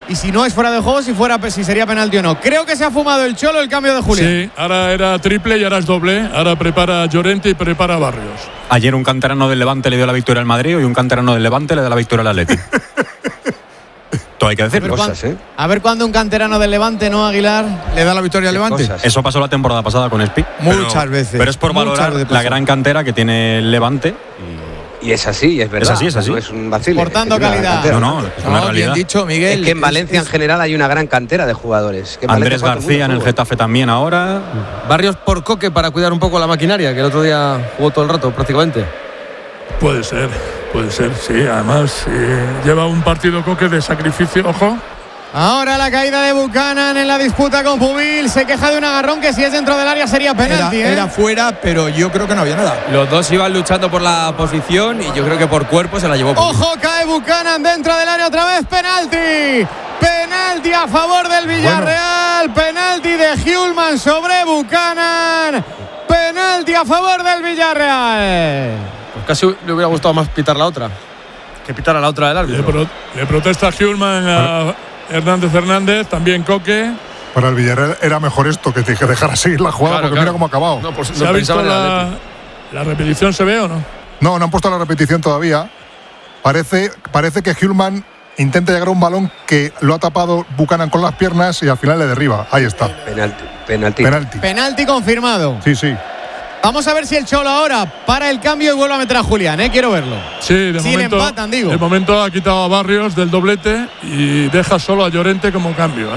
y si no es fuera de juego, si sería penalti o no. Creo que se ha fumado el Cholo el cambio de Julián. Sí, ahora era triple y ahora es doble. Ahora prepara a Llorente y prepara a Barrios. Ayer un canterano del Levante le dio la victoria al Madrid y un canterano del Levante le da la victoria al Atlético. Todo hay que decirlo. A ver cuándo un canterano del Levante, ¿no, Aguilar? ¿Le da la victoria al Levante? Eso pasó la temporada pasada con Espi. Muchas veces. Pero es por valorar la gran cantera que tiene el Levante. Y es así, es verdad. Es así. No es un vacile. Portando calidad. No, es una realidad. Bien dicho, Miguel. Es que en Valencia en general hay una gran cantera de jugadores. Andrés García en el Getafe también ahora. Barrios por Coque para cuidar un poco la maquinaria, que el otro día jugó todo el rato prácticamente. Puede ser, sí. Además, lleva un partido Coque de sacrificio, ojo. Ahora la caída de Buchanan en la disputa con Pubil. Se queja de un agarrón que si es dentro del área sería penalti. Era fuera, pero yo creo que no había nada. Los dos iban luchando por la posición y yo creo que por cuerpo se la llevó. Ojo, cae Buchanan dentro del área otra vez. Penalti. Penalti a favor del Villarreal. Penalti de Hjulman sobre Buchanan. Penalti a favor del Villarreal. Pues casi le hubiera gustado más pitar la otra que pitar a la otra del árbitro. Le protesta Hjulman a Hernández, también Coque. Para el Villarreal era mejor esto que dejar seguir la jugada, porque mira cómo ha acabado. No, pues, ¿se ha visto la repetición? ¿Se ve o no? No han puesto la repetición todavía. Parece que Hjulman intenta llegar a un balón que lo ha tapado Buchanan con las piernas y al final le derriba. Ahí está. Penalti confirmado. Sí. Vamos a ver si el Cholo ahora para el cambio y vuelve a meter a Julián, quiero verlo. Sí, de momento empatan, digo. De momento ha quitado a Barrios del doblete y deja solo a Llorente como cambio.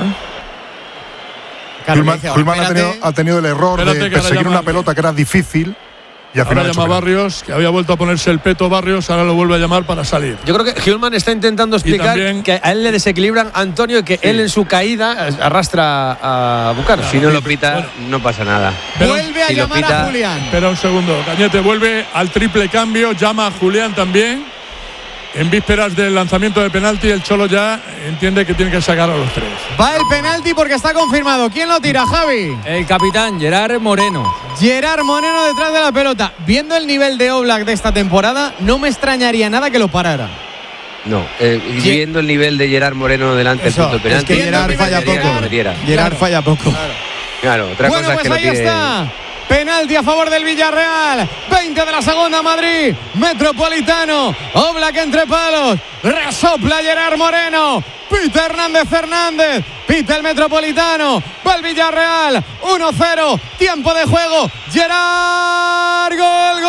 Hjulman ha tenido el error de perseguir una pelota que era difícil. Y al final llama a Barrios, que había vuelto a ponerse el peto Barrios, ahora lo vuelve a llamar para salir. Yo creo que Hjulman está intentando explicar que a él le desequilibran Antonio y que él en su caída arrastra a Buchanan. Si no lo pita, no pasa nada. Vuelve a llamar a Julián. Espera un segundo, Cañete vuelve al triple cambio, llama a Julián también. En vísperas del lanzamiento de penalti, el Cholo ya entiende que tiene que sacar a los tres. Va el penalti porque está confirmado. ¿Quién lo tira, Javi? El capitán, Gerard Moreno. Gerard Moreno detrás de la pelota. Viendo el nivel de Oblak de esta temporada, no me extrañaría nada que lo parara. No, viendo el nivel de Gerard Moreno delante del punto de penalti. Es que Gerard falla poco. Gerard falla poco. Claro, otra cosa es que ahí está. Penalti a favor del Villarreal. 20 de la segunda, Madrid. Metropolitano. Oblak entre palos. Resopla Gerard Moreno. Pita Hernández. Pita el Metropolitano. Va el Villarreal. 1-0. Tiempo de juego. Gerard. Gol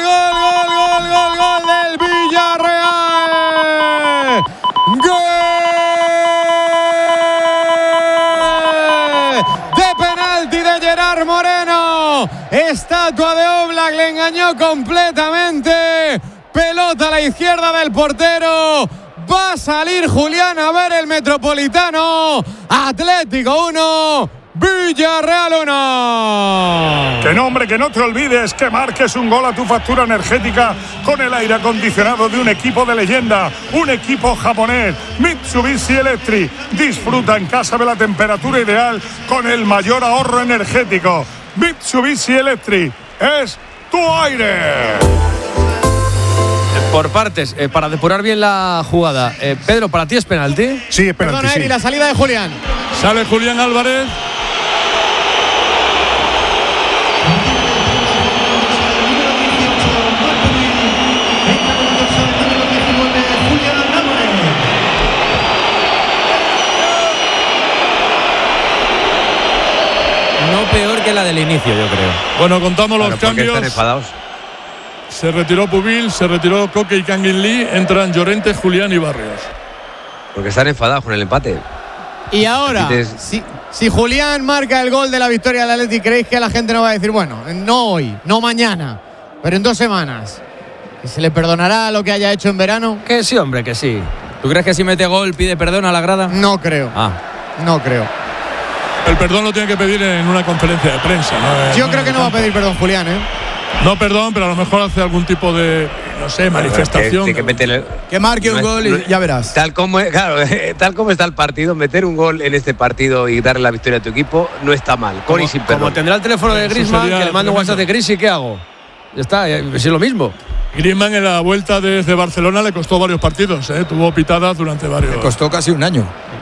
del Villarreal. Gol. Moreno, estatua de Oblak, le engañó completamente. Pelota a la izquierda del portero. Va a salir Julián a ver el Metropolitano. Atlético 1, Villarreal 1. Que no, hombre, que no te olvides que marques un gol a tu factura energética con el aire acondicionado de un equipo de leyenda, un equipo japonés, Mitsubishi Electric. Disfruta en casa de la temperatura ideal con el mayor ahorro energético. Mitsubishi Electric es tu aire. Por partes, para depurar bien la jugada. Pedro, ¿para ti es penalti? Sí, es penalti. Perdona, Eri, la salida de Julián. Sale Julián Álvarez. No peor que la del inicio, yo creo. Bueno, contamos los cambios. Están enfadados. Se retiró Pubil, se retiró Coque y Kangin Lee. Entran Llorente, Julián y Barrios. Porque están enfadados con el empate. Y ahora, si Julián marca el gol de la victoria del Atleti, ¿creéis que la gente no va a decir, bueno, no hoy, no mañana, pero en 2 semanas? ¿Y se le perdonará lo que haya hecho en verano? Que sí, hombre, que sí. ¿Tú crees que si mete gol pide perdón a la grada? No creo. No creo. El perdón lo tiene que pedir en una conferencia de prensa, ¿no? Yo creo que no va a pedir perdón Julián, No, perdón, pero a lo mejor hace algún tipo de, no sé, manifestación. Que marque un gol y ya verás. Tal como está el partido, meter un gol en este partido y darle la victoria a tu equipo no está mal. Con y sin perdón. Como tendrá el teléfono de Griezmann, que le mando un WhatsApp de Gris, ¿y qué hago? Ya está, es lo mismo. Griezmann en la vuelta desde Barcelona le costó varios partidos, tuvo pitadas durante varios. Le costó casi un año.